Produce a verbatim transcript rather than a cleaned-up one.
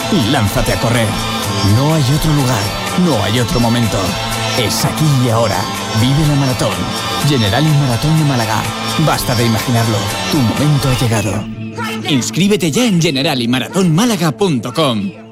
y lánzate a correr. No hay otro lugar, no hay otro momento. Es aquí y ahora. Vive la maratón. Generali Maratón de Málaga. Basta de imaginarlo. Tu momento ha llegado. Inscríbete ya en generali maratón málaga punto com.